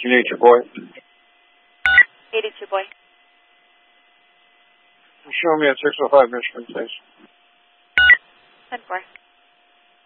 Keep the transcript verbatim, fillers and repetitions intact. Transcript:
You need your boy. eighty-two boy. Show me at six oh five Michigan, please. ten four.